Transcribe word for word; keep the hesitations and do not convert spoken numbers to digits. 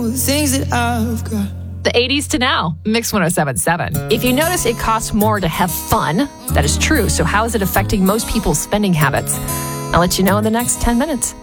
The things that I've got. The eighties to now, Mix one oh seven point seven. If you notice it costs more to have fun, that is true. So how is it affecting most people's spending habits? I'll let you know in the next ten minutes.